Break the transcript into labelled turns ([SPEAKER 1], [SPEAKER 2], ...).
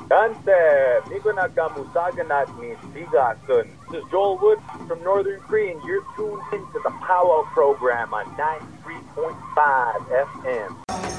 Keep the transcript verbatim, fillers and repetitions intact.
[SPEAKER 1] Dante, Miko Nakamusaganat ni Sigasun. This is Joel Wood from Northern Cree, and you're tuned into the Powwow program on ninety-three point five F M.